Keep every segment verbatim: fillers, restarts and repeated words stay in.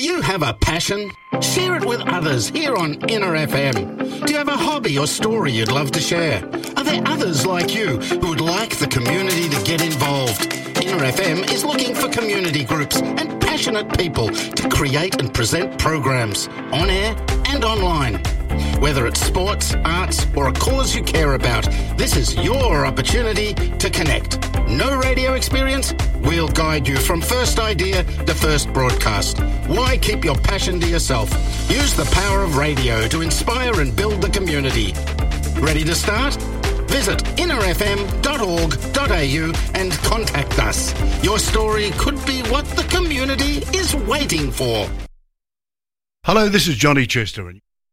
you have a passion? Share it with others here on Inner F M. Do you have a hobby or story you'd love to share? Are there others like you who would like the community to get involved? Inner F M is looking for community groups and passionate people to create and present programs on air and online. Whether it's sports, arts or a cause you care about, this is your opportunity to connect. No radio experience? We'll guide you from first idea to first broadcast. Why keep your passion to yourself? Use the power of radio to inspire and build the community. Ready to start? Visit inner f m dot org dot a u and contact us. Your story could be what the community is waiting for. Hello, this is Johnny Chester.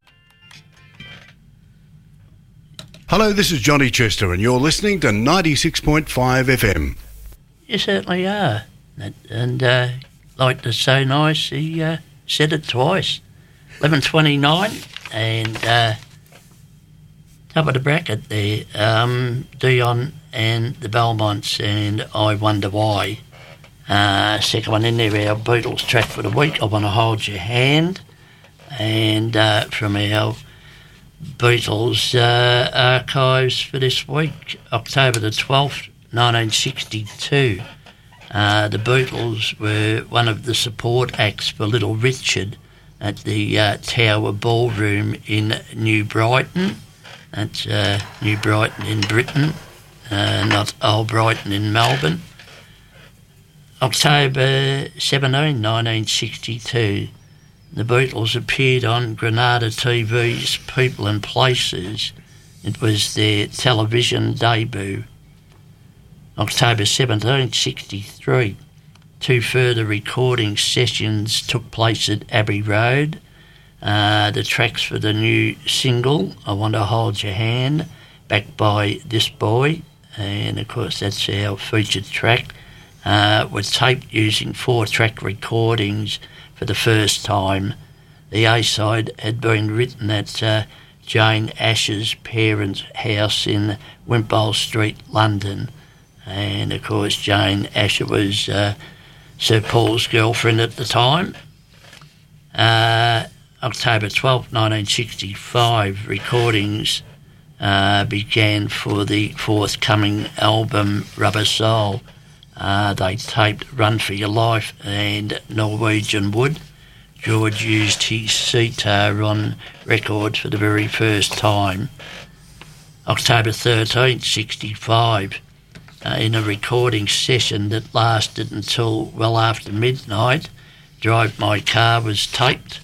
Hello, this is Johnny Chester, and you're listening to ninety-six point five F M. You certainly are. And, and uh, like to say nice, he uh, said it twice. eleven twenty-nine, and uh, top of the bracket there, um, Dion and the Belmonts, and I Wonder Why. Uh, second one in there, our Beatles track for the week, I Want to Hold Your Hand. And uh, from our Beatles uh, archives for this week, October the twelfth, nineteen sixty-two. Uh, the Beatles were one of the support acts for Little Richard at the uh, Tower Ballroom in New Brighton. That's uh, New Brighton in Britain, uh, not Old Brighton in Melbourne. October seventeenth, nineteen sixty-two. The Beatles appeared on Granada T V's People and Places. It was their television debut. October seventeenth, sixty-three. Two further recording sessions took place at Abbey Road. Uh, the tracks for the new single, I Want to Hold Your Hand, backed by This Boy, and of course that's our featured track, uh, were taped using four-track recordings for the first time. The A-side had been written at uh, Jane Asher's parents' house in Wimpole Street, London. And, of course, Jane Asher was uh, Sir Paul's girlfriend at the time. Uh, October twelfth, nineteen sixty-five, recordings uh, began for the forthcoming album Rubber Soul. Uh, they taped Run for Your Life and Norwegian Wood. George used his sitar on records for the very first time. October thirteenth, sixty-five, uh, in a recording session that lasted until well after midnight, Drive My Car was taped.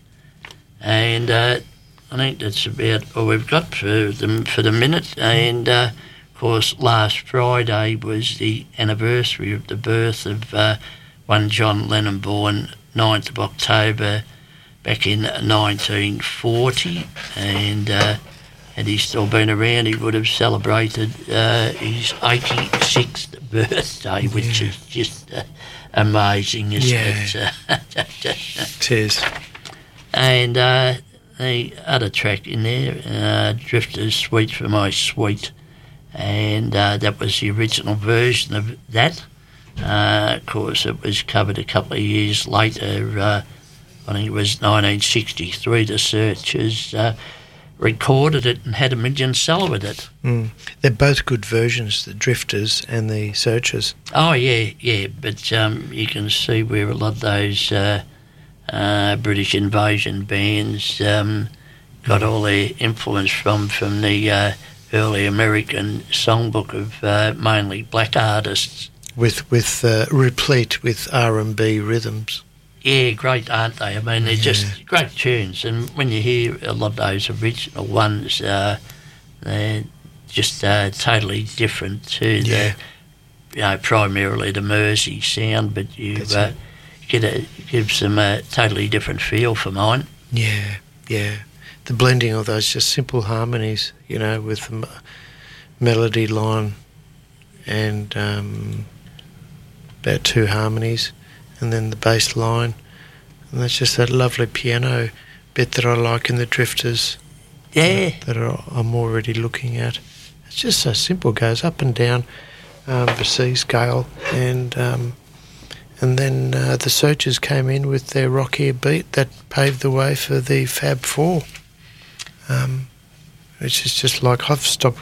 And uh, I think that's about all we've got for the, for the minute. And uh, of course, last Friday was the anniversary of the birth of uh, one John Lennon, born ninth of October back in nineteen forty. And uh, had he still been around, he would have celebrated uh, his eighty-sixth birthday, which yeah. is just uh, amazing, isn't yeah. it? It is. And uh, the other track in there, uh, Drifter's Sweet for My Sweet, and uh, that was the original version of that. Uh, of course, it was covered a couple of years later. Uh, I think it was nineteen sixty-three. The Searchers uh, recorded it and had a million seller with it. Mm. They're both good versions, the Drifters and the Searchers. Oh, yeah, yeah, but um, you can see where a lot of those uh, uh, British invasion bands um, got all their influence from, from the uh, early American songbook of uh, mainly black artists. With with uh, replete with R and B rhythms. Yeah, great, aren't they? I mean, they're yeah. just great tunes. And when you hear a lot of those original ones, uh, they're just uh, totally different to yeah. the, you know, primarily the Mersey sound, but you uh, get a, gives them a totally different feel for mine. Yeah, yeah. The blending of those just simple harmonies, you know, with the m- melody line and um, about two harmonies, and then the bass line, and that's just that lovely piano bit that I like in the Drifters. Yeah. That, that are, I'm already looking at. It's just so simple, goes up and down, um, the C scale, and um, And then uh, the Searchers came in with their rockier beat that paved the way for the Fab Four, um, which is just like I've stopped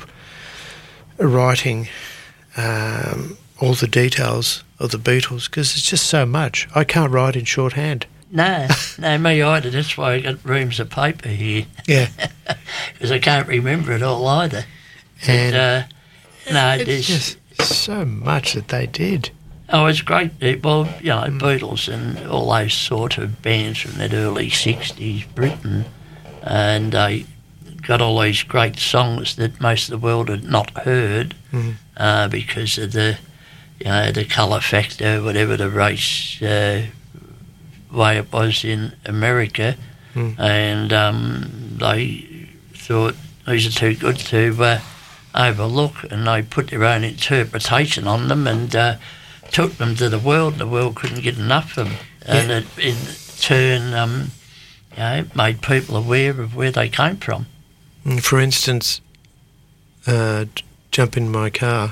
writing um, all the details of the Beatles because it's just so much. I can't write in shorthand. No, no, me either. That's why I got reams of paper here. Yeah. Because I can't remember it all either. And but, uh, no, it's there's... just so much that they did. Oh, it's great. It, well, you know, mm. Beatles and all those sort of bands from that early sixties, Britain, and they got all these great songs that most of the world had not heard mm. uh, because of the, you know, the colour factor, whatever the race uh, way it was in America, mm. and um, they thought these are too good to uh, overlook, and they put their own interpretation on them and uh, took them to the world, and the world couldn't get enough of them. And yeah. it, in turn, um, you know, made people aware of where they came from. For instance, uh, Jump in My Car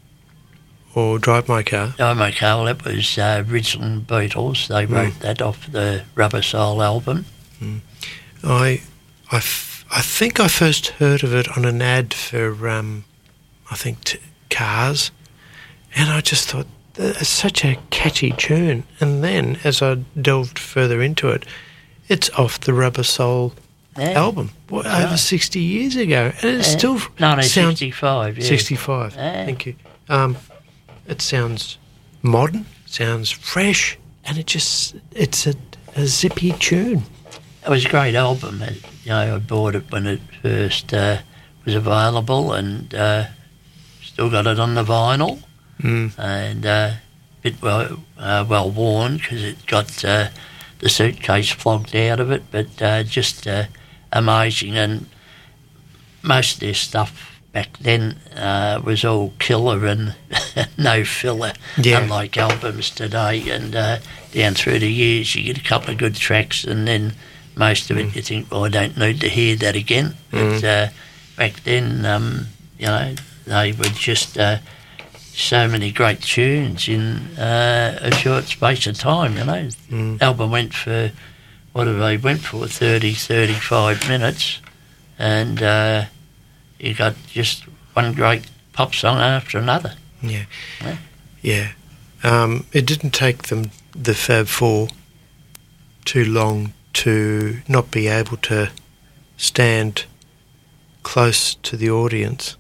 or Drive My Car. Oh, my car, that was uh, original Beatles. They wrote mm. that off the Rubber Soul album. Mm. I, I, f- I think I first heard of it on an ad for, um, I think, t- cars, and I just thought, it's such a catchy tune. And then, as I delved further into it, it's off the Rubber Soul yeah. album, what, yeah. over sixty years ago, and it yeah. still nineteen sounds sixty-five. Yeah. sixty-five. Yeah. Thank you. Um, it sounds modern, sounds fresh, and it just—it's a, a zippy tune. It was a great album. You know, I bought it when it first uh, was available, and uh, still got it on the vinyl. Mm. And uh, a bit well, uh, well worn because it got uh, the suitcase flogged out of it, but uh, just uh, amazing. And most of their stuff back then uh, was all killer and no filler, yeah. unlike albums today. And uh, down through the years, you get a couple of good tracks, and then most of it mm. you think, well, I don't need to hear that again. Mm. But uh, back then, um, you know, they were just... Uh, so many great tunes in uh, a short space of time, you know. Mm. Album went for, what did they went for, thirty, thirty-five minutes, and uh, you got just one great pop song after another. Yeah. Yeah. yeah. Um, it didn't take them, the Fab Four, too long to not be able to stand close to the audience,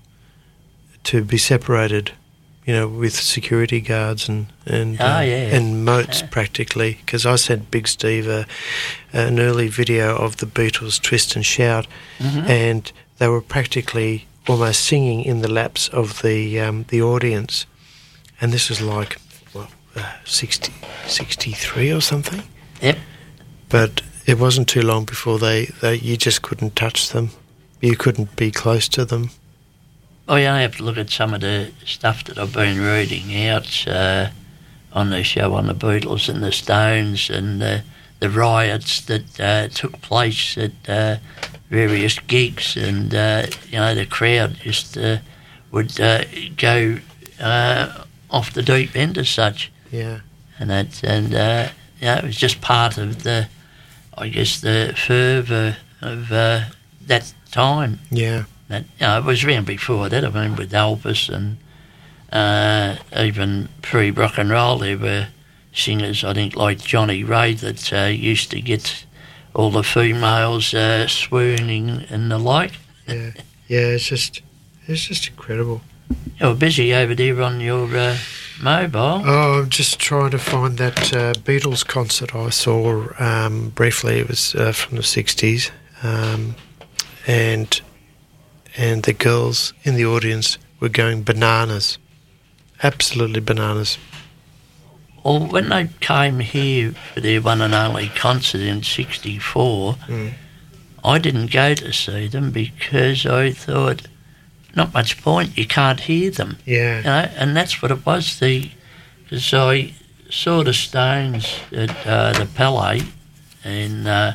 to be separated, you know, with security guards and and oh, uh, yeah. and moats yeah. practically. Because I sent Big Steve a, an early video of the Beatles' Twist and Shout, mm-hmm. and they were practically almost singing in the laps of the um, the audience. And this was like, well, uh, sixty, sixty-three or something. Yep. But it wasn't too long before they, they you just couldn't touch them. You couldn't be close to them. Oh, yeah, I have to look at some of the stuff that I've been reading out uh, on the show on the Beatles and the Stones, and uh, the riots that uh, took place at uh, various gigs, and uh, you know, the crowd just uh, would uh, go uh, off the deep end as such. Yeah, and that, and uh, you know, it was just part of the, I guess, the fervour of uh, that time. Yeah. That, you know, it was around before that. I mean, with Elvis and uh, even pre-rock and roll, there were singers, I think, like Johnny Ray, that uh, used to get all the females uh, swooning and the like. Yeah, yeah, it's just, it's just incredible. You're busy over there on your uh, mobile. Oh, I'm just trying to find that uh, Beatles concert I saw um, briefly. It was uh, from the sixties, um, and. and the girls in the audience were going bananas, absolutely bananas. Well, when they came here for their one and only concert in sixty-four, mm. I didn't go to see them because I thought, not much point, you can't hear them. Yeah. You know, and that's what it was. The Because I saw the Stones at uh, the Palais in uh,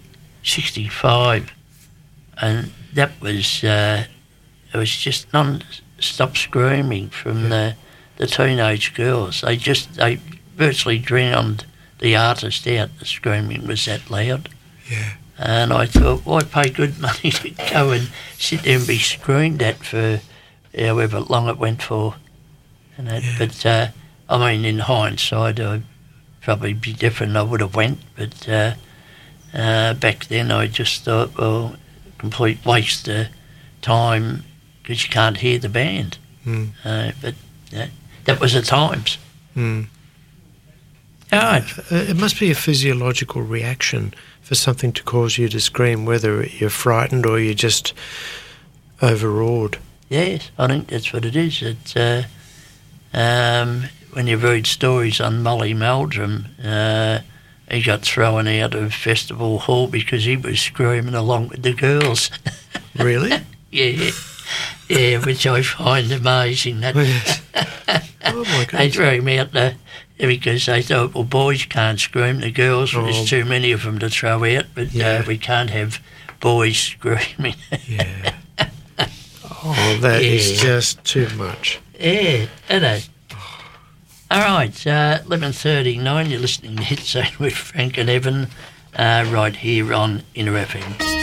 sixty-five, and that was, uh, it was just non-stop screaming from yeah. the, the teenage girls. They just, they virtually drowned the artist out. The screaming was that loud. Yeah. And I thought, why pay good money to go and sit there and be screamed at for however long it went for? And that, Yeah. But, uh, I mean, in hindsight, I'd probably be different. I would have went, but uh, uh, back then I just thought, well, complete waste of time because you can't hear the band. Mm. Uh, but uh, that was the times. Mm. All right. Uh, it must be a physiological reaction for something to cause you to scream, whether you're frightened or you're just overawed. Yes, I think that's what it is. It's, uh, um, when you've read stories on Molly Meldrum, uh, he got thrown out of Festival Hall because he was screaming along with the girls. Really? Yeah, yeah, which I find amazing. That Oh, my they goodness. threw him out there because they thought, well, boys can't scream, the girls, Oh. there's too many of them to throw out, but Yeah. uh, we can't have boys screaming. Yeah. Oh, that is Yeah. just too much. Yeah, isn't it? All right, uh, eleven thirty-nine, you're listening to Hit Zone with Frank and Evan, uh, right here on Inner F M.